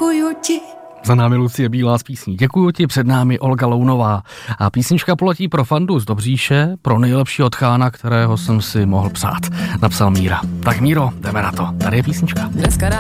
děkuju ti. Za námi Lucie Bílá z písní Děkuju ti, před námi Olga Lounová. A písnička poletí pro Fandu z Dobříše, pro nejlepšího tchána, kterého jsem si mohl psát. Napsal Míra. Tak Míro, jdeme na to. Tady je písnička. Dneska